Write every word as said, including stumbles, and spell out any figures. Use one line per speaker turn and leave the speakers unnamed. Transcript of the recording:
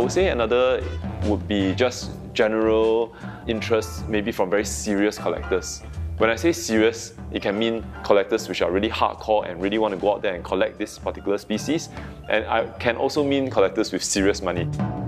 would say another would be just general interest, maybe from very serious collectors. When I say serious, it can mean collectors which are really hardcore and really want to go out there and collect this particular species, and I can also mean collectors with serious money.